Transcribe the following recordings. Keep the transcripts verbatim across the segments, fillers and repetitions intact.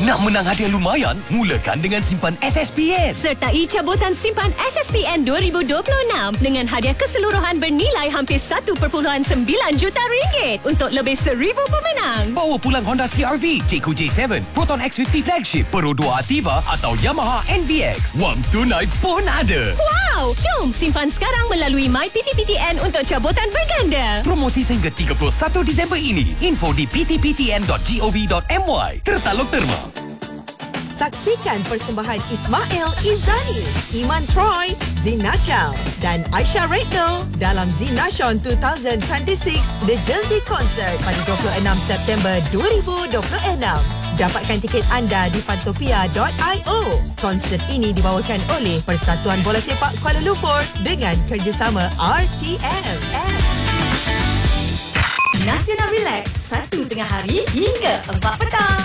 Nak menang hadiah lumayan? Mulakan dengan simpan S S P N. Sertai cabutan simpan S S P N dua ribu dua puluh enam dengan hadiah keseluruhan bernilai hampir satu perpuluhan sembilan juta ringgit untuk lebih seribu pemenang. Bawa pulang Honda C R V, Jayco J tujuh, Proton X lima puluh Flagship, Pro dua Ativa atau Yamaha N V X. Wang tunai pun ada. Wow! Jom simpan sekarang melalui My P T P T N untuk cabutan berganda. Promosi sehingga tiga puluh satu Disember ini. Info di p t p t n dot gov dot m y. Tertaluk terma. Saksikan persembahan Ismail Izani, Iman Troy, Zinakal dan Aisyah Redno dalam Zinashon dua ribu dua puluh enam The Jersey Concert pada dua puluh enam September dua ribu dua puluh enam. Dapatkan tiket anda di fantopia dot i o. Konsert ini dibawakan oleh Persatuan Bola Sepak Kuala Lumpur dengan kerjasama R T M. Nasional Relax, satu tengah hari hingga empat petang.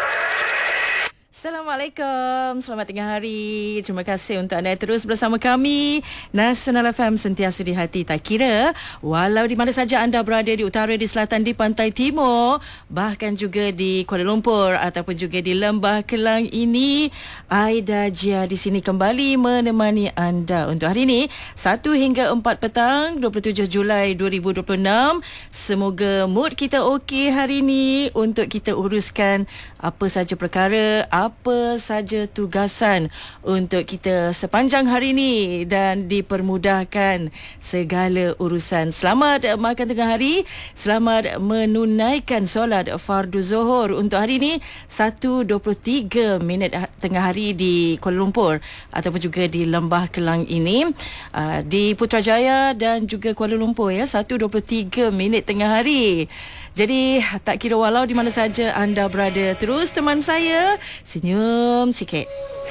Assalamualaikum, selamat tengah hari. Terima kasih untuk anda terus bersama kami. Nasional F M sentiasa di hati, tak kira walau di mana saja anda berada, di utara, di selatan, di pantai timur, bahkan juga di Kuala Lumpur ataupun juga di Lembah Kelang ini. Aida Jia di sini kembali menemani anda untuk hari ini satu hingga empat petang dua puluh tujuh Julai dua ribu dua puluh enam. Semoga mood kita okey hari ini untuk kita uruskan apa saja perkara, apa saja tugasan untuk kita sepanjang hari ini dan dipermudahkan segala urusan. Selamat makan tengah hari, selamat menunaikan solat fardu zuhur untuk hari ini satu dua puluh tiga minit tengah hari di Kuala Lumpur ataupun juga di Lembah Kelang ini, uh, di Putrajaya dan juga Kuala Lumpur ya, satu dua puluh tiga minit tengah hari. Jadi tak kira walau di mana saja anda berada, terus teman saya senyum sikit.